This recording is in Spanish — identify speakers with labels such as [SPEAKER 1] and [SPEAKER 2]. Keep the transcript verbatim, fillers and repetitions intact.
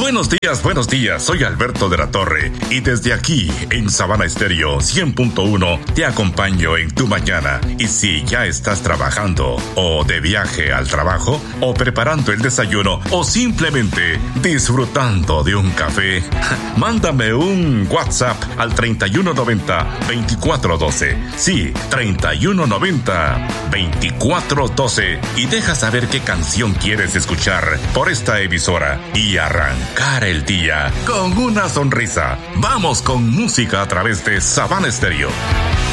[SPEAKER 1] Buenos días, buenos días, soy Alberto de la Torre y desde aquí en Sabana Estéreo cien punto uno te acompaño en tu mañana. Y si ya estás trabajando o de viaje al trabajo o preparando el desayuno o simplemente disfrutando de un café, mándame un WhatsApp al treinta y uno noventa, veinticuatro doce. Sí, treinta y uno noventa, veinticuatro doce y deja saber qué canción quieres escuchar por esta emisora y arrancar el día con una sonrisa. Vamos con música a través de Sabana Estéreo.